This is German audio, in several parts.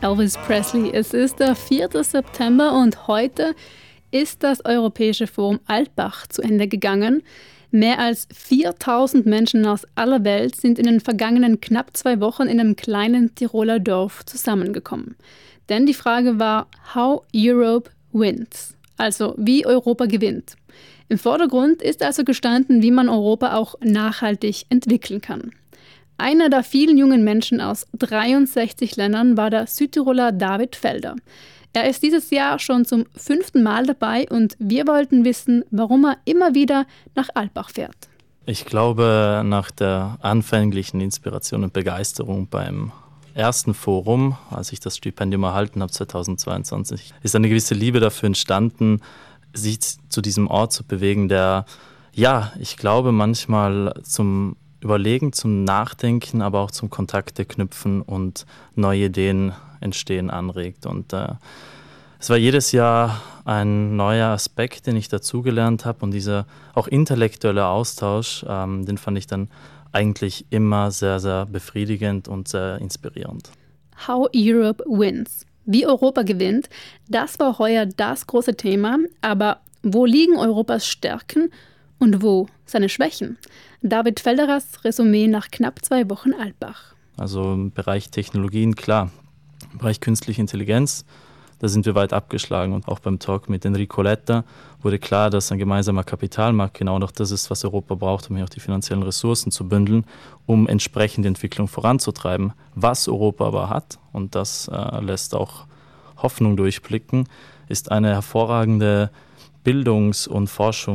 Elvis Presley. Es ist der 4. September und heute ist das Europäische Forum Alpbach zu Ende gegangen. Mehr als 4000 Menschen aus aller Welt sind in den vergangenen knapp 2 Wochen in einem kleinen Tiroler Dorf zusammengekommen. Denn die Frage war, how Europe wins, also wie Europa gewinnt. Im Vordergrund ist also gestanden, wie man Europa auch nachhaltig entwickeln kann. Einer der vielen jungen Menschen aus 63 Ländern war der Südtiroler David Felder. Er ist dieses Jahr schon zum 5. Mal dabei und wir wollten wissen, warum er immer wieder nach Alpbach fährt. Ich glaube, nach der anfänglichen Inspiration und Begeisterung beim ersten Forum, als ich das Stipendium erhalten habe 2022, ist eine gewisse Liebe dafür entstanden, sich zu diesem Ort zu bewegen, der, ja, ich glaube, manchmal zum Überlegen, zum Nachdenken, aber auch zum Kontakte knüpfen und neue Ideen entstehen anregt. Und es war jedes Jahr ein neuer Aspekt, den ich dazugelernt habe. Und dieser auch intellektuelle Austausch, den fand ich dann eigentlich immer sehr, sehr befriedigend und sehr inspirierend. How Europe wins. Wie Europa gewinnt, das war heuer das große Thema. Aber wo liegen Europas Stärken und wo seine Schwächen? David Felderers Resümee nach knapp 2 Wochen Alpbach. Also im Bereich Technologien, klar. Im Bereich künstliche Intelligenz, da sind wir weit abgeschlagen. Und auch beim Talk mit Enrico Letta wurde klar, dass ein gemeinsamer Kapitalmarkt genau noch das ist, was Europa braucht, um hier auch die finanziellen Ressourcen zu bündeln, um entsprechend die Entwicklung voranzutreiben. Was Europa aber hat, und das lässt auch Hoffnung durchblicken, ist eine hervorragende Bildungs- und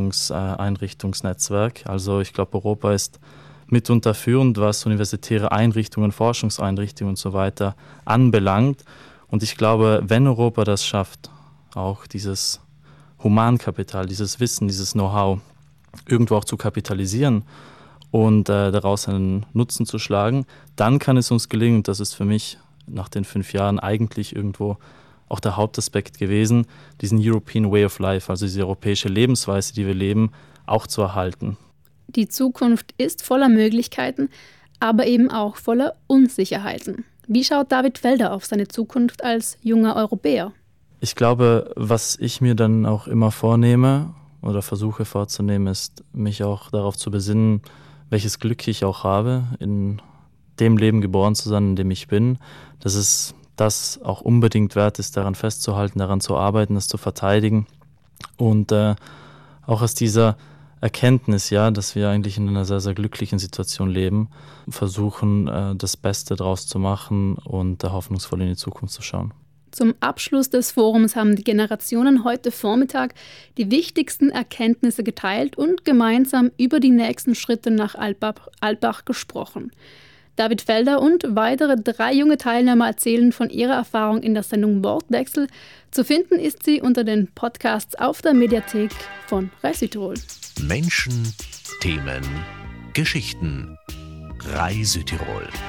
Forschungseinrichtungsnetzwerk. Also ich glaube, Europa ist mitunter führend, was universitäre Einrichtungen, Forschungseinrichtungen und so weiter anbelangt. Und ich glaube, wenn Europa das schafft, auch dieses Humankapital, dieses Wissen, dieses Know-how irgendwo auch zu kapitalisieren und daraus einen Nutzen zu schlagen, dann kann es uns gelingen, und das ist für mich nach den 5 Jahren eigentlich irgendwo auch der Hauptaspekt gewesen, diesen European Way of Life, also diese europäische Lebensweise, die wir leben, auch zu erhalten. Die Zukunft ist voller Möglichkeiten, aber eben auch voller Unsicherheiten. Wie schaut David Felder auf seine Zukunft als junger Europäer? Ich glaube, was ich mir dann auch immer vornehme oder versuche vorzunehmen, ist, mich auch darauf zu besinnen, welches Glück ich auch habe, in dem Leben geboren zu sein, in dem ich bin, dass es das auch unbedingt wert ist, daran festzuhalten, daran zu arbeiten, das zu verteidigen und auch aus dieser Erkenntnis, ja, dass wir eigentlich in einer sehr, sehr glücklichen Situation leben, versuchen, das Beste draus zu machen und hoffnungsvoll in die Zukunft zu schauen. Zum Abschluss des Forums haben die Generationen heute Vormittag die wichtigsten Erkenntnisse geteilt und gemeinsam über die nächsten Schritte nach Alpbach gesprochen. David Felder und weitere 3 junge Teilnehmer erzählen von ihrer Erfahrung in der Sendung Wortwechsel. Zu finden ist sie unter den Podcasts auf der Mediathek von Rai Südtirol. Menschen, Themen, Geschichten. Rai Südtirol.